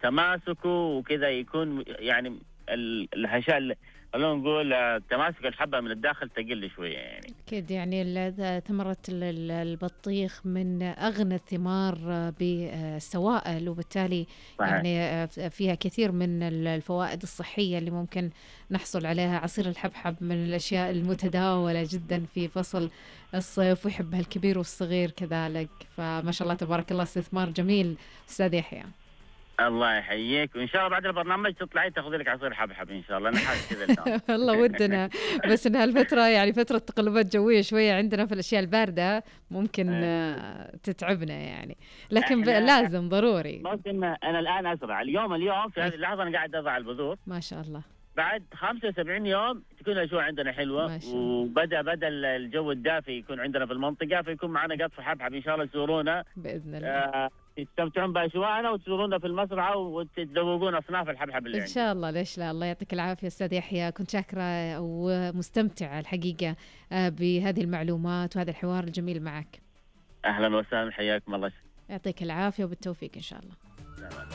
تماسكه وكذا يكون يعني الهشاء، خلونا نقول تماسك الحبة من الداخل تقل شوية يعني. أكيد يعني ثمرة البطيخ من أغنى الثمار بالسوائل، وبالتالي صحيح. يعني فيها كثير من الفوائد الصحية اللي ممكن نحصل عليها. عصير الحبحب من الأشياء المتداولة جدا في فصل الصيف، ويحبها الكبير والصغير كذلك، فما شاء الله تبارك الله استثمار جميل أستاذ يحيى. الله يحييك، وإن شاء الله بعد البرنامج تطلعي تاخذي لك عصير حبحب إن شاء الله، أنا حاسس كذا اليوم. والله ودنا، بس إن هالفترة يعني فترة تقلبات جوية شوية عندنا في الأشياء الباردة، ممكن تتعبنا يعني، لكن لازم ضروري. بس إن أنا الآن أزرع اليوم في هذه اللحظة أنا قاعد أزرع البذور. ما شاء الله. بعد 75 يوم تكون الأجواء عندنا حلوة، وبدأ الجو الدافي يكون عندنا في المنطقة، فيكون معنا قطف حبحب إن شاء الله تزورونا بإذن الله. تستمتعون بأجواءنا وتزورونا في المزرعة وتتذوقون أصناف الحبحب اللي إن شاء الله، ليش لا. الله يعطيك العافية أستاذ يحيى، كنت شاكرة ومستمتعة الحقيقة بهذه المعلومات وهذا الحوار الجميل معك. أهلا وسهلا، حياكم الله. يعطيك العافية وبالتوفيق إن شاء الله.